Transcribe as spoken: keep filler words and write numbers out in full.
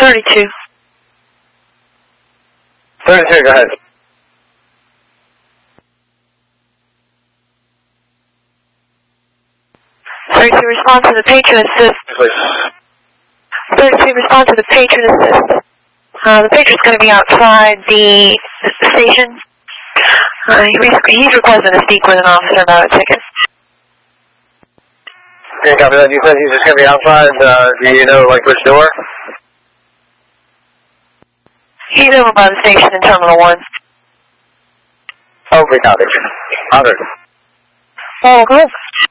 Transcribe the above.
thirty-two. thirty-two, go ahead. thirty-two, respond to the patron assist. Please. thirty-two, respond to the patron assist. Uh, the patron's going to be outside the, the station. Uh, he he's requesting to speak with an officer about a ticket. Okay, copy that. You said he's just going to be outside. Uh, do you know, like, which door? He's over by the station in Terminal one. Okay, copy. one hundred. Oh, good.